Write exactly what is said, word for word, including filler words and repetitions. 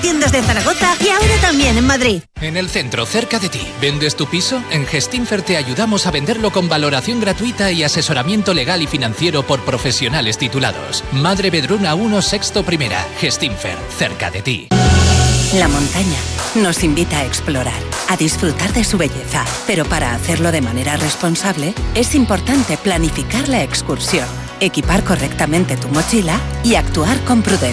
Tiendas de Zaragoza y ahora también en Madrid. En el centro, cerca de ti. ¿Vendes tu piso? En Gestinfer te ayudamos a venderlo con valoración gratuita y asesoramiento legal y financiero por profesionales titulados. Madre Bedruna uno, sexto primera. Gestinfer, cerca de ti. La montaña nos invita a explorar, a disfrutar de su belleza, pero para hacerlo de manera responsable es importante planificar la excursión, equipar correctamente tu mochila y actuar con prudencia.